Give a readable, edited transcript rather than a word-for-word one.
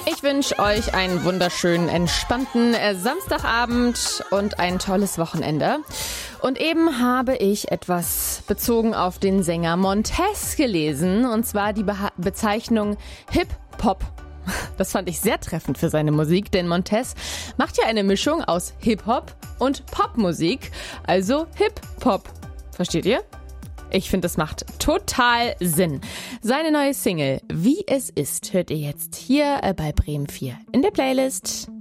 Ich wünsche euch einen wunderschönen, entspannten Samstagabend und ein tolles Wochenende. Und eben habe ich etwas bezogen auf den Sänger Montez gelesen, und zwar die Bezeichnung Hip-Hop. Das fand ich sehr treffend für seine Musik, denn Montez macht ja eine Mischung aus Hip-Hop und Popmusik, also Hip-Hop. Versteht ihr? Ich finde, das macht total Sinn. Seine neue Single Wie es ist hört ihr jetzt hier bei Bremen 4 in der Playlist.